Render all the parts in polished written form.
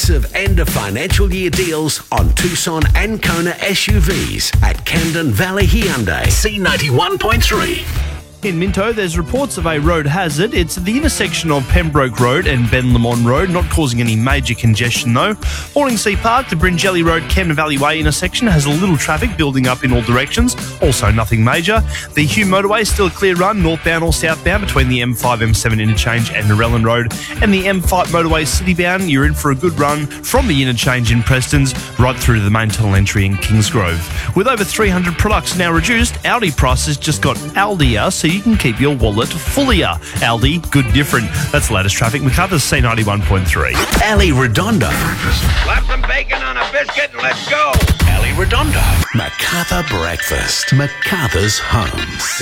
exclusive end of financial year deals on Tucson and Kona SUVs at Camden Valley Hyundai. C91.3. In Minto, there's reports of a road hazard. It's at the intersection of Pembroke Road and Ben Lamont Road, not causing any major congestion though. Horningsea Park, the Bringelly Road, Camden Valley Way intersection has a little traffic building up in all directions, also nothing major. The Hume Motorway is still a clear run, northbound or southbound between the M5, M7 interchange and Narellan Road. And the M5 Motorway citybound, you're in for a good run from the interchange in Prestons right through to the main tunnel entry in Kingsgrove. With over 300 products now reduced, Aldi prices just got Aldier, so you can keep your wallet fullier. Aldi, good different. That's the latest traffic. MacArthur's C91.3. Ali Redondo. Slap some bacon on a biscuit and let's go. Ali Redondo. MacArthur Breakfast. MacArthur's home.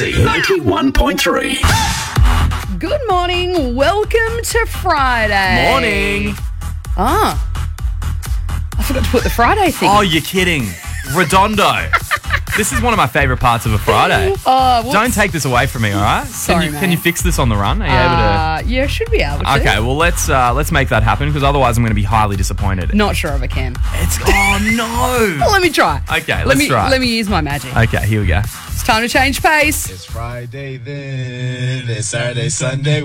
C91.3. Good morning. Welcome to Friday. Morning. I forgot to put the Friday thing. Oh, you're kidding. Redondo. This is one of my favourite parts of a Friday. Don't take this away from me, all right? Sorry, can you fix this on the run? Are you able to? Yeah, should be able to. Okay, well, let's make that happen because otherwise I'm going to be highly disappointed. Not sure if I can. Oh, no. Well, let me try. Okay, let's try. Let me use my magic. Okay, here we go. It's time to change pace. It's Friday then, it's Saturday, Sunday.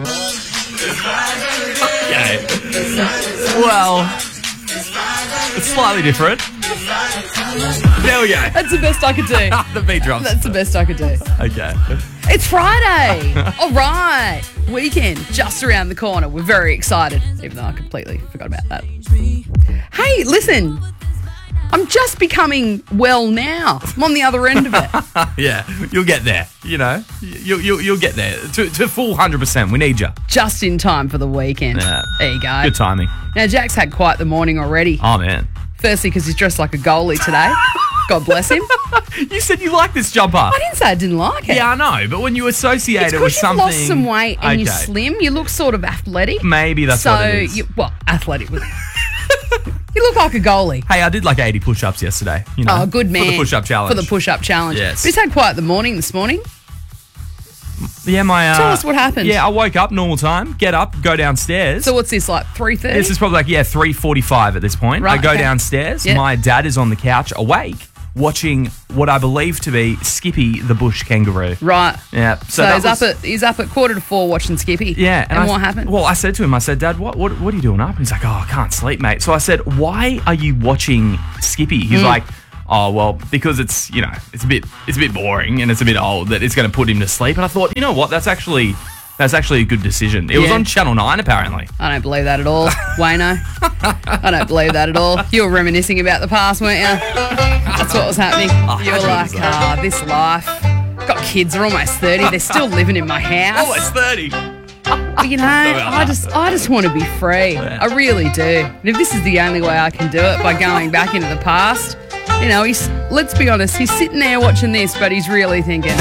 Okay. Well, it's slightly different. There we go. That's the best I could do. The beat drops. That's the best I could do. Okay. It's Friday. All right. Weekend just around the corner. We're very excited, even though I completely forgot about that. Hey, listen. I'm just becoming well now. I'm on the other end of it. Yeah, you'll get there. You know, you'll get there to full 100%. We need you. Just in time for the weekend. Yeah. There you go. Good timing. Now, Jack's had quite the morning already. Oh, man. Firstly, because he's dressed like a goalie today. God bless him. You said you like this jumper. I didn't say I didn't like it. Yeah, I know, but when you associate It's it with because something... you've lost some weight and you're slim. You look sort of athletic. Maybe that's what it is. Athletic. You look like a goalie. Hey, I did like 80 push-ups yesterday. You know, Oh, good man. For the push-up challenge. For the push-up challenge. Yes. But he's had quite the morning this morning. Yeah, Tell us what happened. Yeah, I woke up, normal time, get up, go downstairs. So what's this, like 3:30? This is probably 3:45 at this point. Right, I go okay. downstairs. Yep. My dad is on the couch, awake, watching what I believe to be Skippy the bush kangaroo. Right. Yeah. So he's up at 3:45 watching Skippy. Yeah. And what happened? Well, I said to him, Dad, what are you doing up? And he's like, I can't sleep, mate. So I said, why are you watching Skippy? He's like, oh, well, because it's a bit boring and it's a bit old that it's going to put him to sleep. And I thought, you know what? That's actually a good decision. It was on Channel 9, apparently. I don't believe that at all, Wayno. I don't believe that at all. You were reminiscing about the past, weren't you? That's what was happening. You were like, this life. Got kids, they're almost 30. They're still living in my house. Almost 30. But I just want to be free. I really do. And if this is the only way I can do it, by going back into the past, let's be honest, he's sitting there watching this, but he's really thinking.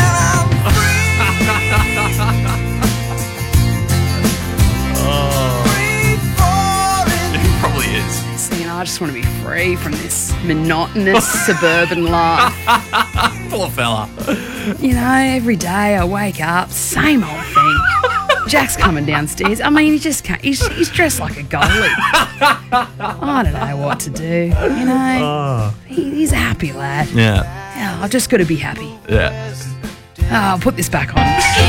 It probably is. See, I just want to be free from this monotonous suburban life. Poor fella. Every day I wake up, same old thing. Jack's coming downstairs. I mean, he just can't. He's dressed like a goalie. I don't know what to do. He's a happy lad. Yeah. I've just got to be happy. Yeah. I'll put this back on.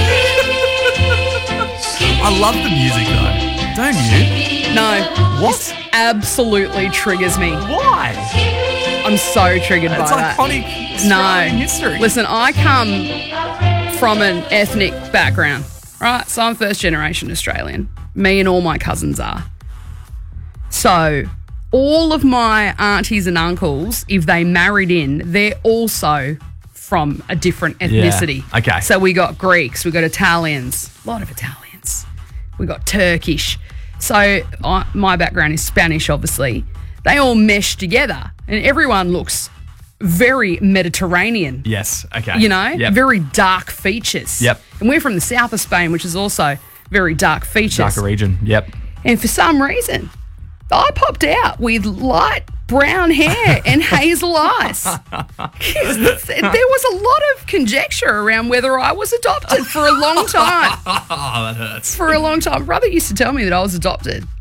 I love the music, though. Don't you? No. What? This absolutely triggers me. Why? I'm so triggered by It's that. iconic Australian history. Listen, I come from an ethnic background, right? So I'm first generation Australian. Me and all my cousins are. So all of my aunties and uncles, if they married in, they're also from a different ethnicity. Yeah. Okay. So we got Greeks, we got Italians, a lot of Italians. We got Turkish. So my background is Spanish, obviously. They all mesh together and everyone looks very Mediterranean. Yes. Okay. Yep. Very dark features. Yep. And we're from the south of Spain, which is also very dark features. Darker region. Yep. And for some reason, I popped out with light brown hair and hazel eyes. There was a lot of conjecture around whether I was adopted for a long time. Oh, that hurts. For a long time. Brother used to tell me that I was adopted.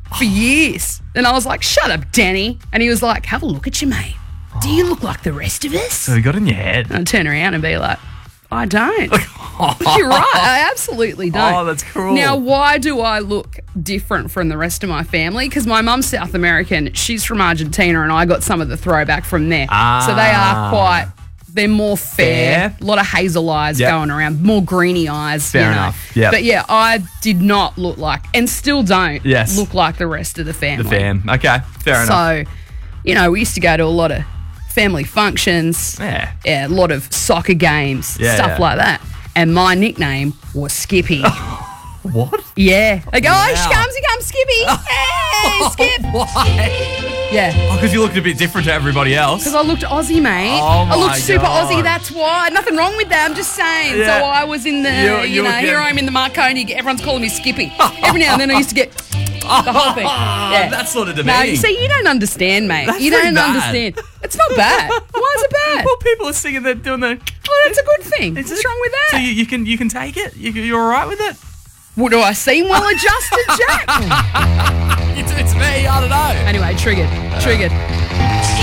for years. And I was like, shut up, Danny. And he was like, have a look at you, mate. Do you look like the rest of us? So you got in your head. And I'd turn around and be like, I don't. You're right. I absolutely don't. Oh, that's cruel. Now, why do I look different from the rest of my family? Because my mum's South American. She's from Argentina, and I got some of the throwback from there. So they are they're more fair. A lot of hazel eyes going around, more greeny eyes. Fair enough. Yep. But yeah, I did not look like, and still don't look like the rest of the family. The fam. Okay, fair enough. So, we used to go to a lot of family functions, a lot of soccer games, stuff like that. And my nickname was Skippy. What? Yeah. They go, here comes Skippy. Hey, Skip. Why? Yeah. Oh, because you looked a bit different to everybody else. Because I looked Aussie, mate. Oh, my I looked super God. Aussie, that's why. Nothing wrong with that, I'm just saying. Yeah. So I was in the, here I'm in the Marconi, everyone's calling me Skippy. Every now and then I used to get the whole thing. Yeah. That sort of No, demeaning. you see, you don't understand, mate. That's you pretty don't bad. understand. It's not bad. Why is it bad? Well, people are singing, they're doing the... Oh, that's a good thing. What's wrong with that? So you can take it? You're all right with it? Well, do I seem well adjusted, Jack? It's me, I don't know. Anyway, triggered.